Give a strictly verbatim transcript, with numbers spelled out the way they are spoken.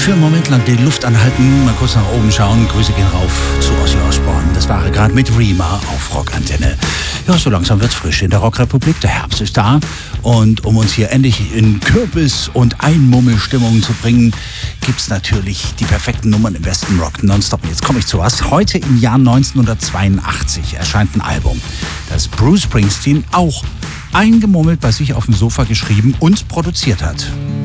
Für einen Moment lang die Luft anhalten, mal kurz nach oben schauen. Grüße gehen rauf zu Ozzy Osbourne. Das war gerade mit Rima auf Rockantenne. Ja, so langsam wird's frisch in der Rockrepublik. Der Herbst ist da. Und um uns hier endlich in Kürbis- und Einmummelstimmung zu bringen, gibt's natürlich die perfekten Nummern im besten Rock nonstop. Jetzt komme ich zu was. Heute im Jahr neunzehnhundertzweiundachtzig erscheint ein Album, das Bruce Springsteen auch eingemummelt bei sich auf dem Sofa geschrieben und produziert hat.